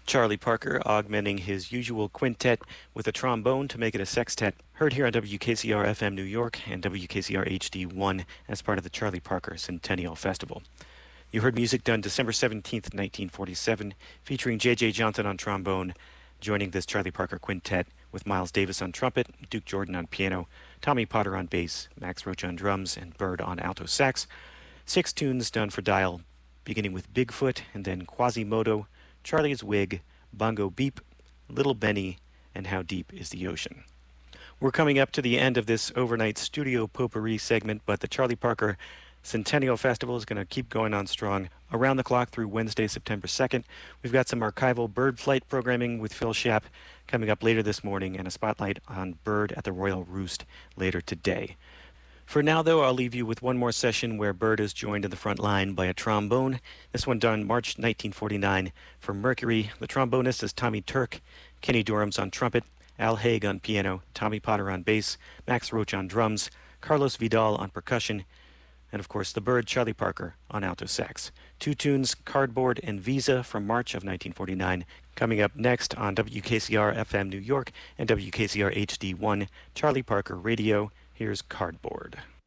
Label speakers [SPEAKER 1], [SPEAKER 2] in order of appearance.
[SPEAKER 1] Charlie Parker augmenting his usual quintet with a trombone to make it a sextet, heard here on WKCR FM New York and WKCR HD1 as part of the Charlie Parker Centennial Festival. You heard music done December 17th, 1947, featuring J.J. Johnson on trombone, joining this Charlie Parker quintet with Miles Davis on trumpet, Duke Jordan on piano, Tommy Potter on bass, Max Roach on drums, and Bird on alto sax. 6 tunes done for Dial, beginning with Bigfoot and then Quasimodo, Charlie's Wig, Bongo Beep, Little Benny, and How Deep is the Ocean. We're coming up to the end of this overnight studio potpourri segment, but the Charlie Parker Centennial Festival is going to keep going on strong around the clock through Wednesday, September 2nd. We've got some archival bird flight programming with Phil Schaap coming up later this morning and a spotlight on Bird at the Royal Roost later today. For now, though, I'll leave you with one more session where Bird is joined in the front line by a trombone. This one done March 1949 for Mercury. The trombonist is Tommy Turk, Kenny Dorham's on trumpet, Al Haig on piano, Tommy Potter on bass, Max Roach on drums, Carlos Vidal on percussion, and of course the Bird Charlie Parker on alto sax. 2 tunes, Cardboard and Visa from March of 1949, coming up next on WKCR FM New York and WKCR HD1, Charlie Parker Radio. Here's Cardboard.